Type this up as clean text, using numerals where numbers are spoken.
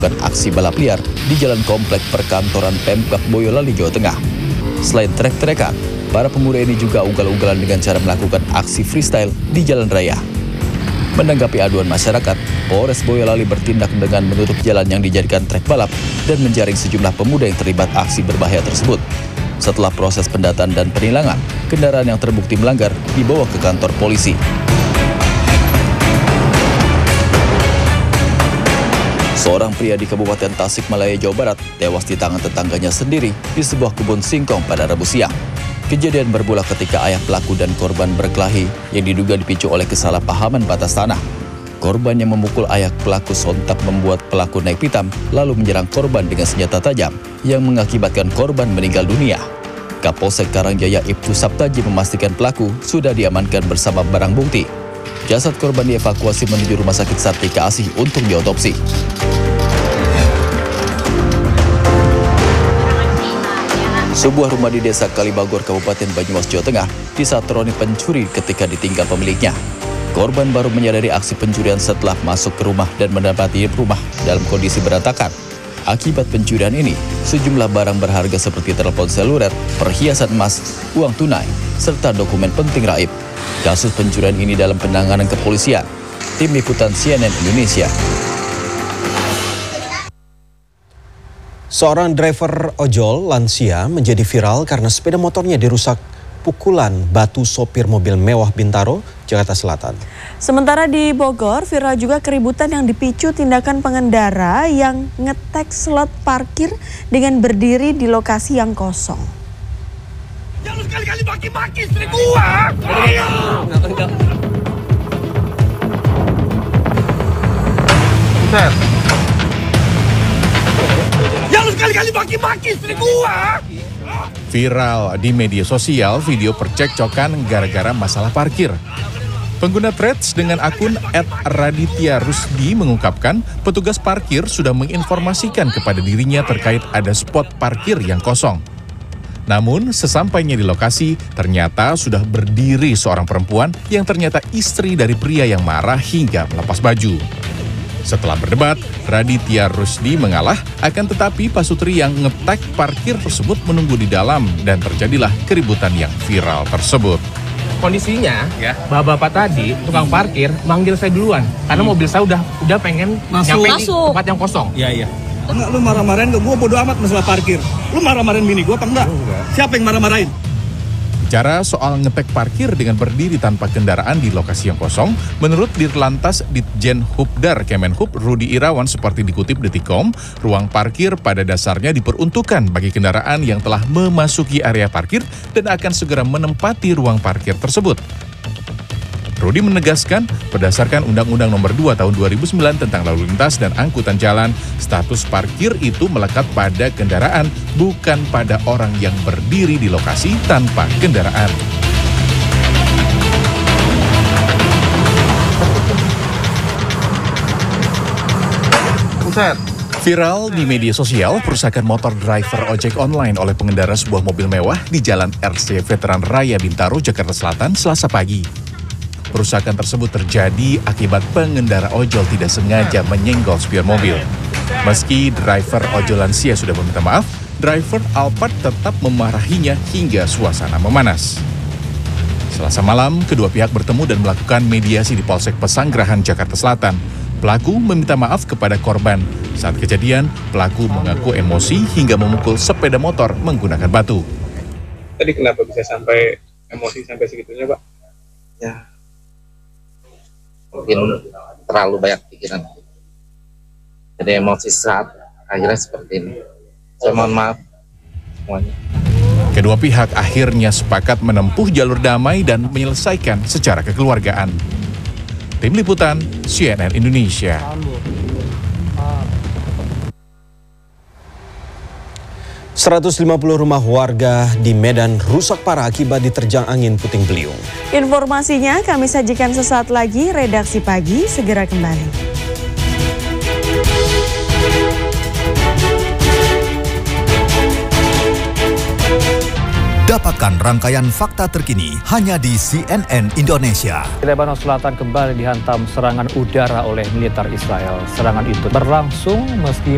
aksi balap liar di jalan komplek perkantoran Pemkab Boyolali, Jawa Tengah. Selain trek-trekan, para pemuda ini juga ugal-ugalan dengan cara melakukan aksi freestyle di jalan raya. Menanggapi aduan masyarakat, Polres Boyolali bertindak dengan menutup jalan yang dijadikan trek balap dan menjaring sejumlah pemuda yang terlibat aksi berbahaya tersebut. Setelah proses pendataan dan penilangan, kendaraan yang terbukti melanggar dibawa ke kantor polisi. Seorang pria di Kabupaten Tasikmalaya, Jawa Barat, tewas di tangan tetangganya sendiri di sebuah kebun singkong pada Rabu siang. Kejadian bermula ketika ayah pelaku dan korban berkelahi yang diduga dipicu oleh kesalahpahaman batas tanah. Korban yang memukul ayah pelaku sontak membuat pelaku naik pitam lalu menyerang korban dengan senjata tajam yang mengakibatkan korban meninggal dunia. Kapolsek Karangjaya Ibtu Saptaji memastikan pelaku sudah diamankan bersama barang bukti. Jasad korban dievakuasi menuju Rumah Sakit Sartika Asih untuk diotopsi. Sebuah rumah di Desa Kalibagor, Kabupaten Banyumas, Jawa Tengah, disatroni pencuri ketika ditinggal pemiliknya. Korban baru menyadari aksi pencurian setelah masuk ke rumah dan mendapati rumah dalam kondisi berantakan. Akibat pencurian ini, sejumlah barang berharga seperti telepon seluler, perhiasan emas, uang tunai, serta dokumen penting raib. Kasus pencurian ini dalam penanganan kepolisian. Tim Liputan CNN Indonesia. Seorang driver ojol lansia menjadi viral karena sepeda motornya dirusak pukulan batu sopir mobil mewah Bintaro, Jakarta Selatan. Sementara di Bogor, viral juga keributan yang dipicu tindakan pengendara yang ngetek slot parkir dengan berdiri di lokasi yang kosong. Jangan sekali-kali maki-maki istri gua! Jangan sekali-kali maki-maki istri gua! Viral di media sosial video percekcokan gara-gara masalah parkir. Pengguna Threads dengan akun @raditya_rusdi mengungkapkan petugas parkir sudah menginformasikan kepada dirinya terkait ada spot parkir yang kosong. Namun sesampainya di lokasi ternyata sudah berdiri seorang perempuan yang ternyata istri dari pria yang marah hingga melepas baju. Setelah berdebat, Raditya Rusdi mengalah, akan tetapi pasutri yang ngetek parkir tersebut menunggu di dalam dan terjadilah keributan yang viral tersebut. Kondisinya, bapak-bapak tadi, tukang parkir, manggil saya duluan. Karena mobil saya udah pengen nyampe di tempat yang kosong. Iya. Enggak, lu marah-marahin ke gua, bodo amat masalah parkir. Lu marah-marahin bini gua apa enggak? Siapa yang marah-marahin? Bicara soal ngetek parkir dengan berdiri tanpa kendaraan di lokasi yang kosong, menurut Dirlantas Ditjen Hubdar Kemenhub Rudi Irawan seperti dikutip Detikcom, ruang parkir pada dasarnya diperuntukkan bagi kendaraan yang telah memasuki area parkir dan akan segera menempati ruang parkir tersebut. Rudi menegaskan, berdasarkan Undang-Undang Nomor 2 Tahun 2009 tentang Lalu Lintas dan Angkutan Jalan, status parkir itu melekat pada kendaraan, bukan pada orang yang berdiri di lokasi tanpa kendaraan. Viral di media sosial, perusakan motor driver ojek online oleh pengendara sebuah mobil mewah di Jalan RC Veteran Raya Bintaro, Jakarta Selatan, Selasa pagi. Perusakan tersebut terjadi akibat pengendara ojol tidak sengaja menyenggol spion mobil. Meski driver ojol lansia sudah meminta maaf, driver Alphard tetap memarahinya hingga suasana memanas. Selasa malam, kedua pihak bertemu dan melakukan mediasi di Polsek Pesanggerahan, Jakarta Selatan. Pelaku meminta maaf kepada korban. Saat kejadian, pelaku mengaku emosi hingga memukul sepeda motor menggunakan batu. Tadi kenapa bisa sampai emosi sampai segitunya, Pak? Ya, mungkin terlalu banyak pikiran, jadi emosi saat akhirnya seperti ini. Saya mohon maaf semuanya. Kedua pihak akhirnya sepakat menempuh jalur damai dan menyelesaikan secara kekeluargaan. Tim Liputan CNN Indonesia. 150 rumah warga di Medan rusak parah akibat diterjang angin puting beliung. Informasinya kami sajikan sesaat lagi. Redaksi Pagi segera kembali. Dapatkan rangkaian fakta terkini hanya di CNN Indonesia. Lebanon Selatan kembali dihantam serangan udara oleh militer Israel. Serangan itu berlangsung meski